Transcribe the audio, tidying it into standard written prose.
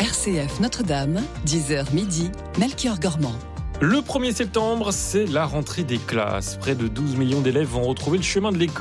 RCF Notre-Dame, 10h midi, Melchior Gormand. Le 1er septembre, c'est la rentrée des classes. Près de 12 millions d'élèves vont retrouver le chemin de l'école.